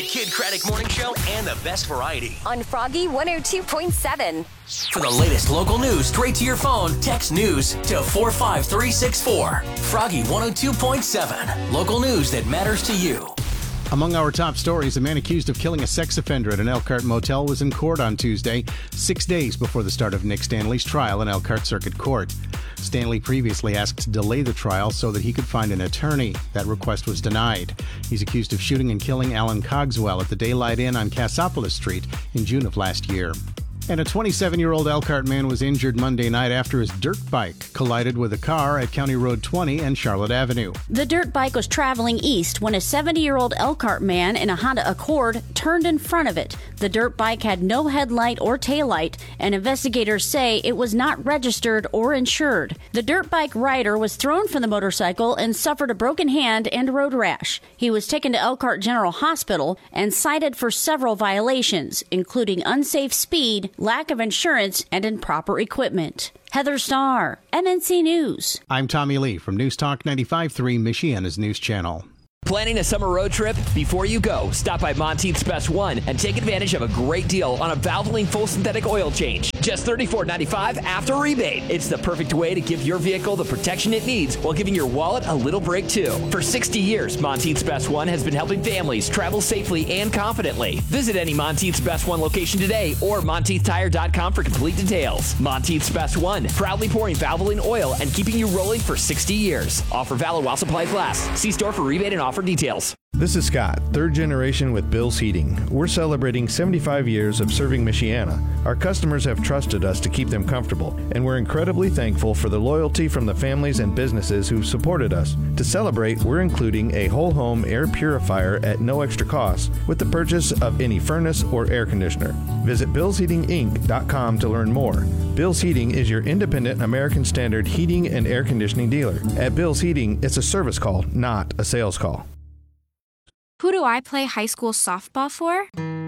Kid Craddock Morning Show and the best variety. On Froggy 102.7. For the latest local news straight to your phone, text news to 45364. Froggy 102.7. Local news that matters to you. Among our top stories, a man accused of killing a sex offender at an Elkhart motel was in court on Tuesday, 6 days before the start of Nick Stanley's trial in Elkhart Circuit Court. Stanley previously asked to delay the trial so that he could find an attorney. That request was denied. He's accused of shooting and killing Alan Cogswell at the Daylight Inn on Cassopolis Street in June of last year. And a 27-year-old Elkhart man was injured Monday night after his dirt bike collided with a car at County Road 20 and Charlotte Avenue. The dirt bike was traveling east when a 70-year-old Elkhart man in a Honda Accord turned in front of it. The dirt bike had no headlight or taillight, and investigators say it was not registered or insured. The dirt bike rider was thrown from the motorcycle and suffered a broken hand and a road rash. He was taken to Elkhart General Hospital and cited for several violations, including unsafe speed, lack of insurance, and improper equipment. Heather Starr, MNC News. I'm Tommy Lee from News Talk 95.3, Michiana's news channel. Planning a summer road trip? Before you go, stop by Monteith's Best One and take advantage of a great deal on a Valvoline full synthetic oil change. Just $34.95 after rebate. It's the perfect way to give your vehicle the protection it needs while giving your wallet a little break too. For 60 years, Monteith's Best One has been helping families travel safely and confidently. Visit any Monteith's Best One location today or MonteithTire.com for complete details. Monteith's Best One, proudly pouring Valvoline oil and keeping you rolling for 60 years. Offer valid while supplies last. See store for rebate and offer details. This is Scott, third generation with Bill's Heating. We're celebrating 75 years of serving Michiana. Our customers have trusted us to keep them comfortable, and we're incredibly thankful for the loyalty from the families and businesses who've supported us. To celebrate, we're including a whole home air purifier at no extra cost with the purchase of any furnace or air conditioner. Visit BillsHeatingInc.com to learn more. Bill's Heating is your independent American Standard heating and air conditioning dealer. At Bill's Heating, it's a service call, not a sales call. Who do I play high school softball for?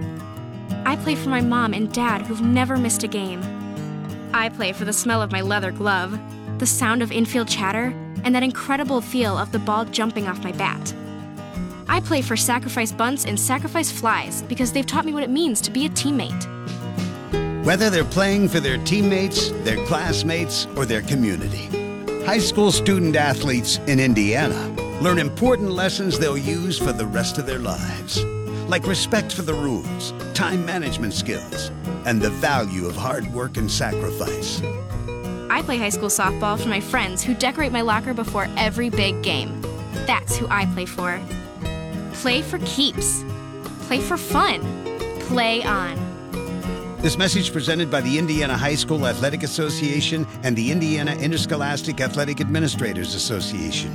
I play for my mom and dad who've never missed a game. I play for the smell of my leather glove, the sound of infield chatter, and that incredible feel of the ball jumping off my bat. I play for Sacrifice Bunts and Sacrifice Flies because they've taught me what it means to be a teammate. Whether they're playing for their teammates, their classmates, or their community, high school student athletes in Indiana learn important lessons they'll use for the rest of their lives, like respect for the rules, time management skills, and the value of hard work and sacrifice. I play high school softball for my friends who decorate my locker before every big game. That's who I play for. Play for keeps. Play for fun. Play on. This message presented by the Indiana High School Athletic Association and the Indiana Interscholastic Athletic Administrators Association.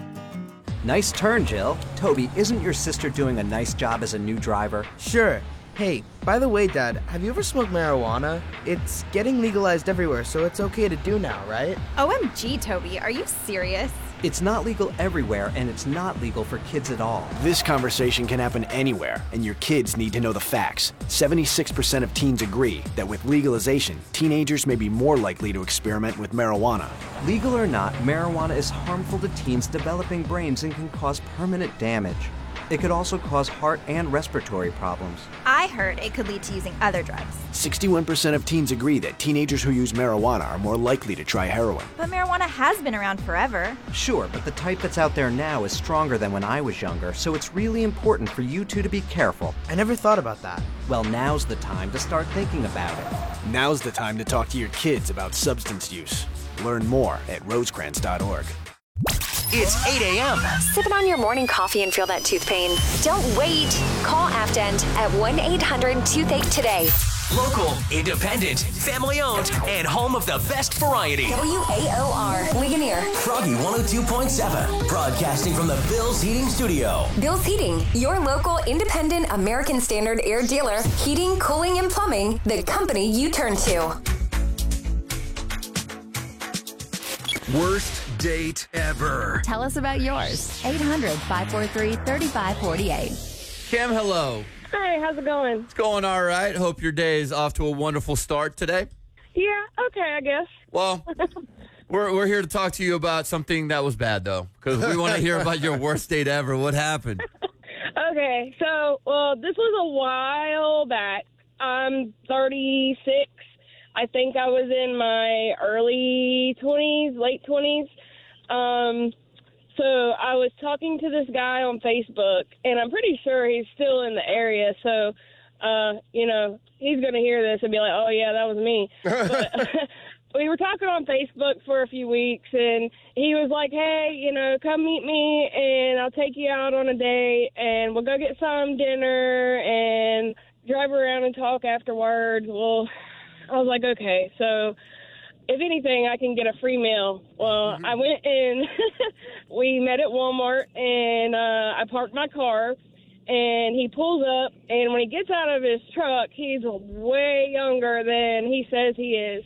Nice turn, Jill. Toby, isn't your sister doing a nice job as a new driver? Sure. Hey, by the way, Dad, have you ever smoked marijuana? It's getting legalized everywhere, so it's okay to do now, right? OMG, Toby, are you serious? It's not legal everywhere, and it's not legal for kids at all. This conversation can happen anywhere, and your kids need to know the facts. 76% of teens agree that with legalization, teenagers may be more likely to experiment with marijuana. Legal or not, marijuana is harmful to teens' developing brains and can cause permanent damage. It could also cause heart and respiratory problems. I heard it could lead to using other drugs. 61% of teens agree that teenagers who use marijuana are more likely to try heroin. But marijuana has been around forever. Sure, but the type that's out there now is stronger than when I was younger, so it's really important for you two to be careful. I never thought about that. Well, now's the time to start thinking about it. Now's the time to talk to your kids about substance use. Learn more at rosecrans.org. It's 8 a.m. Sipping on your morning coffee and feel that tooth pain? Don't wait. Call Afdent at 1-800-TOOTHACHE today. Local, independent, family-owned, and home of the best variety. WAOR, Ligonier. Froggy 102.7, broadcasting from the Bill's Heating Studio. Bill's Heating, your local independent American Standard air dealer. Heating, cooling, and plumbing, the company you turn to. Worst date ever. Tell us about yours. 800-543-3548. Kim, hello. Hey, how's it going? It's going all right. Hope your day is off to a wonderful start today. Yeah, okay, I guess. Well, we're here to talk to you about something that was bad, though, because we want to hear about your worst date ever. What happened? Okay, so, this was a while back. I'm 36. I think I was in my early 20s, late 20s. So I was talking to this guy on Facebook, and I'm pretty sure he's still in the area. So, he's going to hear this and be like, oh, yeah, that was me. But we were talking on Facebook for a few weeks, and he was like, hey, come meet me, and I'll take you out on a date, and we'll go get some dinner and drive around and talk afterwards. Well, I was like, okay, so if anything, I can get a free meal. Well, I went and we met at Walmart, and I parked my car, and he pulls up, and when he gets out of his truck, he's way younger than he says he is.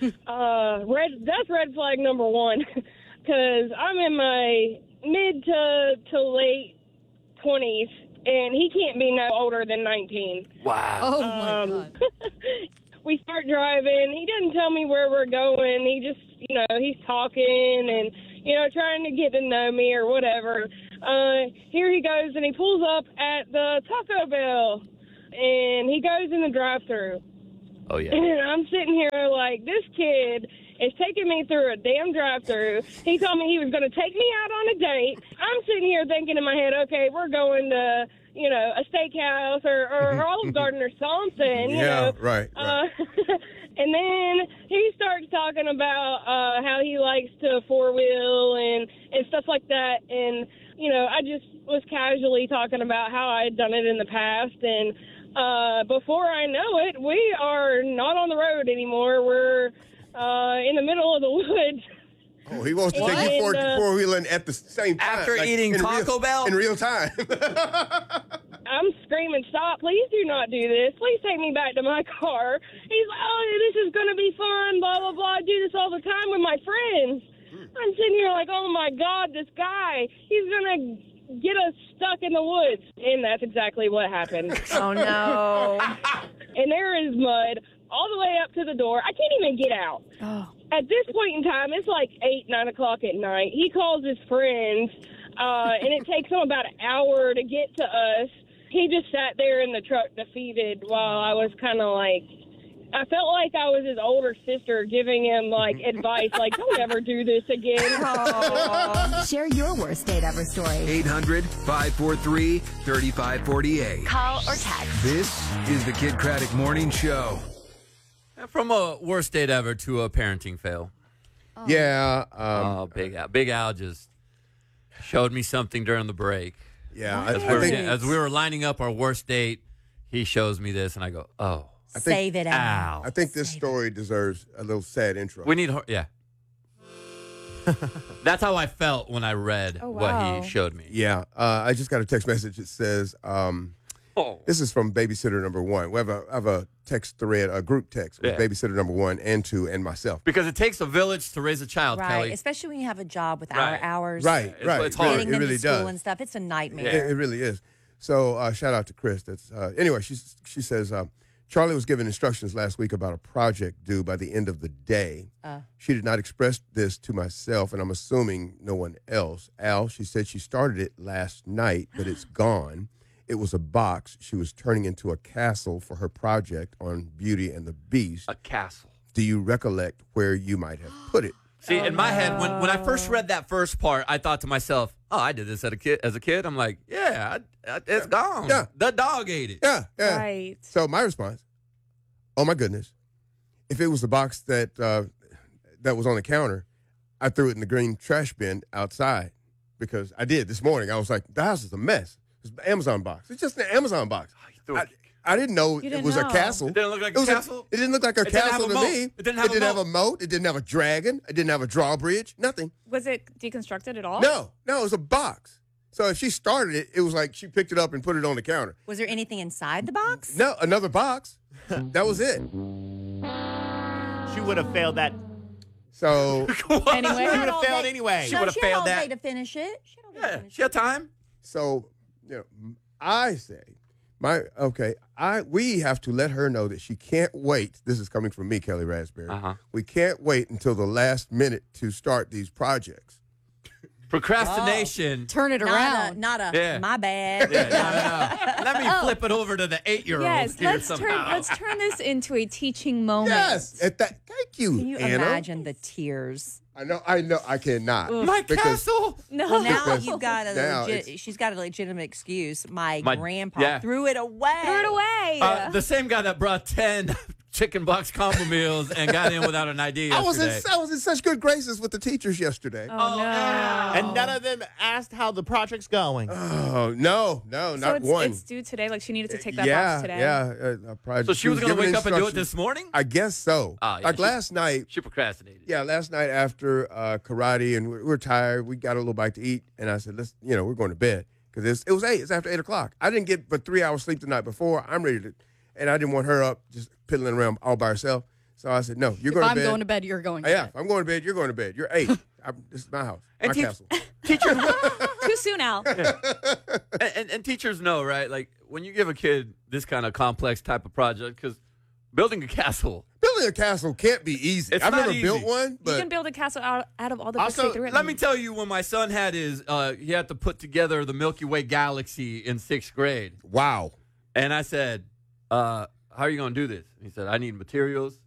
That's red flag number one, because I'm in my mid to late 20s, and he can't be no older than 19. Wow. Oh, my God. We start driving. He doesn't tell me where we're going. He just, he's talking and, trying to get to know me or whatever. Here he goes, and he pulls up at the Taco Bell, and he goes in the drive-thru. Oh, yeah. And I'm sitting here like, this kid is taking me through a damn drive-thru. He told me he was going to take me out on a date. I'm sitting here thinking in my head, okay, we're going to, a steakhouse or Olive Garden or something. Right. And then he starts talking about how he likes to four-wheel and stuff like that. And, I just was casually talking about how I had done it in the past. And before I know it, we are not on the road anymore. We're in the middle of the woods. Oh, he wants to take you four-wheeling at the same time. After eating Taco Bell? In real time. I'm screaming, stop, please do not do this. Please take me back to my car. He's like, oh, this is going to be fun, blah, blah, blah. I do this all the time with my friends. I'm sitting here like, oh, my God, this guy, he's going to get us stuck in the woods. And that's exactly what happened. Oh, no. And there is mud all the way up to the door. I can't even get out. Oh. At this point in time, it's like 8, 9 o'clock at night. He calls his friends, and it takes him about an hour to get to us. He just sat there in the truck defeated while I was kind of like, I felt like I was his older sister giving him, advice, don't ever do this again. Share your worst date ever story. 800-543-3548. Call or text. This is the Kid Craddock Morning Show. From a worst date ever to a parenting fail. Oh. Yeah. Big Al just showed me something during the break. Yeah. As we were lining up our worst date, he shows me this, and I go, oh. Save it, Al. I think this story deserves a little sad intro. We need, yeah. That's how I felt when I read what he showed me. Yeah. I just got a text message that says, this is from babysitter number 1. We have a text thread, a group text with babysitter number 1 and 2 and myself. Because it takes a village to raise a child, Kelly. Especially when you have a job with our hours. Right. It's hard. Getting them it really to school does. and stuff. It's a nightmare. It really is. So shout out to Chris. That's anyway. She says Charlie was given instructions last week about a project due by the end of the day. She did not express this to myself, and I'm assuming no one else. Al, she said she started it last night, but it's gone. It was a box she was turning into a castle for her project on Beauty and the Beast. A castle. Do you recollect where you might have put it? See, in my head, when I first read that first part, I thought to myself, oh, I did this as a kid. I'm like, yeah, it's gone. Yeah. The dog ate it. Yeah. Right. So my response, oh, my goodness. If it was the box that was on the counter, I threw it in the green trash bin outside because I did this morning. I was like, the house is a mess. It's an Amazon box. It's just an Amazon box. I didn't know it was a castle. It didn't look like a castle? It didn't look like a castle to me. It didn't have a moat. It didn't have a dragon. It didn't have a drawbridge. Nothing. Was it deconstructed at all? No, it was a box. So if she started it, it was like she picked it up and put it on the counter. Was there anything inside the box? No, another box. That was it. She would have failed that. So anyway, she would have failed anyway. She would have failed that. She had all day to finish it. She had time. So, I say, we have to let her know that she can't wait. This is coming from me, Kelly Raspberry. We can't wait until the last minute to start these projects. Procrastination. Turn it around. Not a Yeah. my bad. Yeah, no. Let me flip it over to the 8-year-old Yes, here let's somehow. turn this into a teaching moment. Yes. Thank you, Can you Anna. imagine the tears? I know. I cannot. My castle. No. Well, now Because you've got now she's got a legitimate excuse. My My- grandpa yeah. threw it away. Throw it away. The same guy that brought 10 chicken box combo meals and got in without an ID I was yesterday. in such good graces with the teachers yesterday. Oh, no. And none of them asked how the project's going. Oh no, So not one. it's due today. Like she needed to take that yeah, box today. yeah. So she was going to given wake up and do it instructions. this morning? I guess so. Yeah, Like last night. She procrastinated. Yeah, last night after karate, and we're tired. We got a little bite to eat, and I said, we're going to bed because it was 8. It's after 8 o'clock. I didn't get but 3 hours sleep the night before. I'm ready to, and I didn't want her up just piddling around all by herself. So I said, no, you're going to bed. I'm going to bed, you're going to Yeah, bed. if I'm going to bed, you're going to bed. You're 8. This is my house, And my castle. Too soon, Al. And teachers know, right? Like when you give a kid this kind of complex type of project, because building a castle. Building a castle can't be easy. It's I've not never easy. built one, You but can build a castle out of all the bricks Also, they threw at let me. me tell you, when my son had he had to put together the Milky Way galaxy in 6th grade. Wow. And I said, how are you going to do this? He said, I need materials.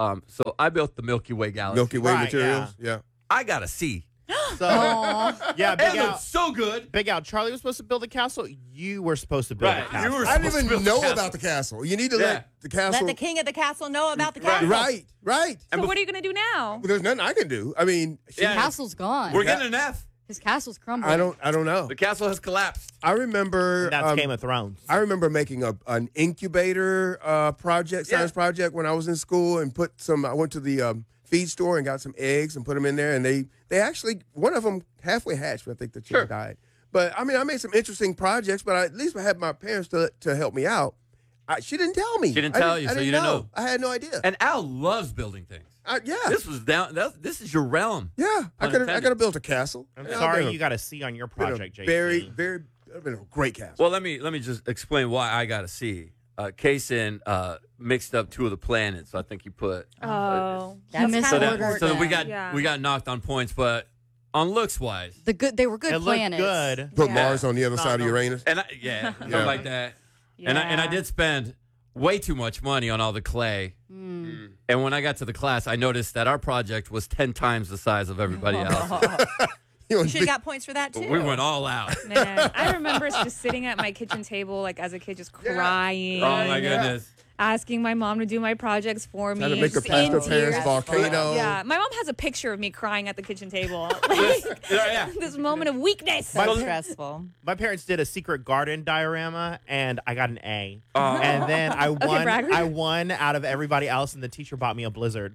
So I built the Milky Way galaxy. Milky Way Right, materials. Yeah. I got a C. So, yeah, Big It Al. looked so good. Big Al, Charlie was supposed to build a castle. You were supposed to build Right, a castle. you were I didn't supposed to even build the know castle. about the castle. You need to Yeah. let the castle. Let the king of the castle know about the castle. Right. So what are you going to do now? Well, there's nothing I can do. I mean, Yeah. Castle's gone. We're getting an F. His castle's crumbling. I don't know. The castle has collapsed. I remember. And that's Game of Thrones. I remember making an incubator project, science project, when I was in school, and I went to the feed store and got some eggs and put them in there, and they actually, one of them halfway hatched, but I think the chicken died. But I mean, I made some interesting projects, but at least I had my parents to help me out. She didn't tell me. She didn't tell you, so you didn't know. I had no idea. And Al loves building things. Yeah. This was this is your realm. Yeah, I could have built a castle. I'm Yeah, sorry been you got a C on your been a project, JC. Very, been a great castle. Well, let me just explain why I got a C. Kaysen mixed up 2 of the planets, so I think he put. Oh, That's He So kind of that, so that we got Yeah. we got knocked on points, but on looks wise, they were good It looked planets. good. Put Yeah. Mars on the other side of Uranus. and something like that. And I did spend way too much money on all the clay. And when I got to the class, I noticed that our project was 10 times the size of everybody else. You should have got points for that, too. We went all out. Man, I remember just sitting at my kitchen table, like as a kid, just crying. Oh my goodness. Asking my mom to do my projects for me. Trying to make a just plaster in Paris tears. volcano. Yeah, my mom has a picture of me crying at the kitchen table. Like, this moment of weakness. So stressful. My parents did a secret garden diorama, and I got an A. Oh. And then I won. brag. I won out of everybody else, and the teacher bought me a Blizzard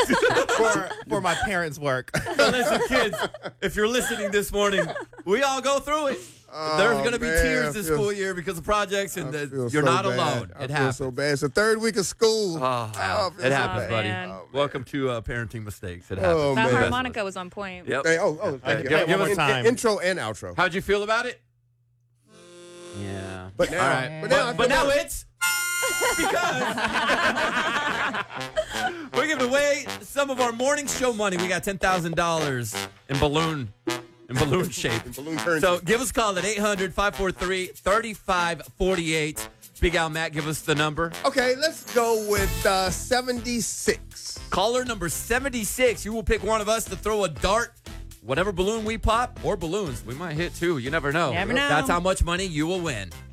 for my parents' work. So listen, kids, if you're listening this morning, we all go through it. There's going to be man, tears I this feel- school year because of projects, and feel you're so not bad. alone. I It feel happens. so bad. It's the 3rd week of school. Oh, Al, I feel it so happens, bad. buddy. man. Welcome to parenting mistakes. It Oh, happens. That man. harmonica was on point. Yep. Hey, thank you. Give us time. Intro and outro. How'd you feel about it? Yeah. But now, All right. but now, I But feel now better. it's because we're giving away some of our morning show money. We got $10,000 in balloon shape. balloon currency. So give us a call at 800-543-3548. Big Al, Matt, give us the number. Okay, let's go with 76. Caller number 76. You will pick one of us to throw a dart. Whatever balloon we pop, or balloons. We might hit 2. You never know. Never know. That's how much money you will win.